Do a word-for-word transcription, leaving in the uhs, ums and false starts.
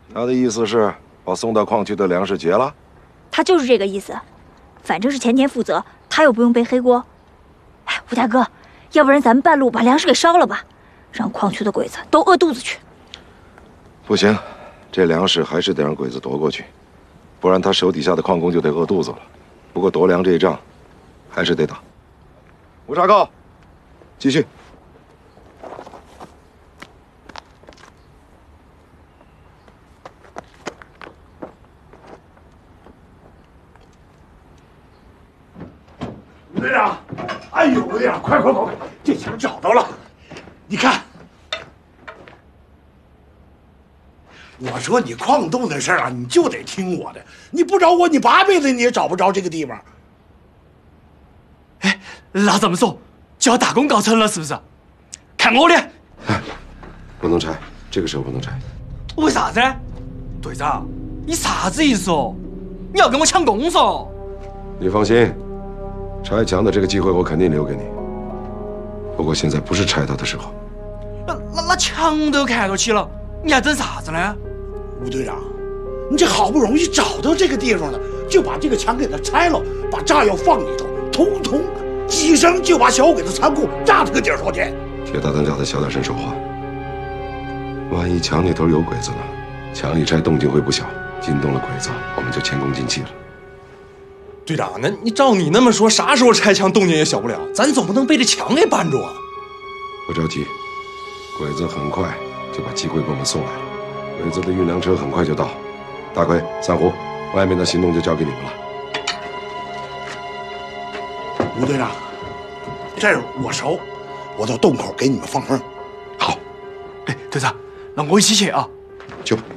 他的意思是把送到矿区的粮食劫了？ 他就是这个意思。反正是前田负责，他又不用背黑锅。哎，吴大哥，要不然咱们半路把粮食给烧了吧，让矿区的鬼子都饿肚子去。 不行，这粮食还是得让鬼子夺过去，不然他手底下的矿工就得饿肚子了。不过夺粮这一仗，还是得打。吴查高，继续。 吴队长，哎呦，吴队长，快快快快，这枪找到了，你看。我说你矿洞的事儿啊，你就得听我的，你不找我，你八辈子你也找不着这个地方。 哎，那这么说就要大功告成了，是不是？看我的！ 哎，不能拆，这个时候不能拆。 为啥子？队长，你啥子意思哦？你要跟我抢功嗦？ 你放心。拆墙的这个机会我肯定留给你，不过现在不是拆它的时候。 那那那墙都看到起了，你还等啥子呢？ 吴队长，你这好不容易找到这个地方了，就把这个墙给它拆了，把炸药放里头，通通几声就把小鬼子仓库炸得个底儿朝天。 铁大胆叫他小点声说话，万一墙那头有鬼子呢？墙一拆动静会不小，惊动了鬼子，我们就前功尽弃了。 队长，那你照你那么说，啥时候拆墙动静也小不了，咱总不能被这墙给绊住啊！ 不着急，鬼子很快就把机会给我们送来了，鬼子的运粮车很快就到。大奎、三胡，外面的行动就交给你们了。 吴队长，这儿我熟，我到洞口给你们放风。 好， 哎，队长，那我一起去啊。 去吧。